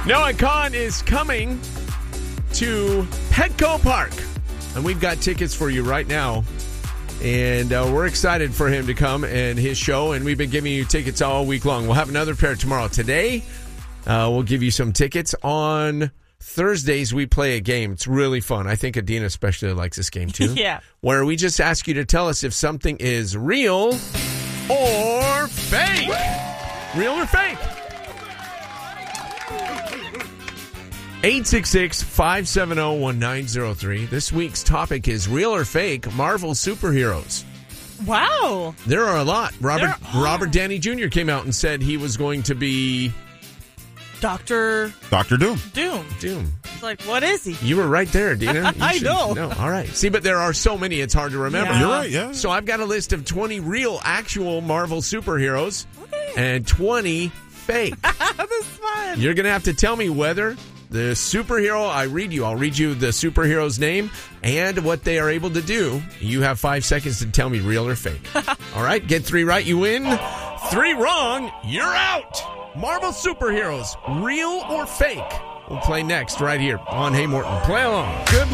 Noah Khan is coming to Petco Park, and we've got tickets for you right now. And we're excited for him to come and his show, and we've been giving you tickets all week long. We'll have another pair tomorrow. Today, we'll give you some tickets. On Thursdays, we play a game. It's really fun. I think Adina especially likes this game, too. Yeah. Where we just ask you to tell us if something is real or fake. Real or fake? 866-570-1903. This week's topic is real or fake Marvel superheroes. Wow. There are a lot. Robert Downey Jr. came out and said he was going to be... Dr. Doom. It's like, what is he? You were right there, Dina. I know. No, all right. See, but there are so many, it's hard to remember. Yeah. You're right, yeah. So I've got a list of 20 real, actual Marvel superheroes and 20 fake. That's fun. You're going to have to tell me whether the superhero I'll read you the superhero's name and what they are able to do. You have 5 seconds to tell me real or fake. All right, get 3 right, you win. 3 wrong, you're out. Marvel superheroes, real or fake? We'll play next right here on Hey Morton. Play along. Good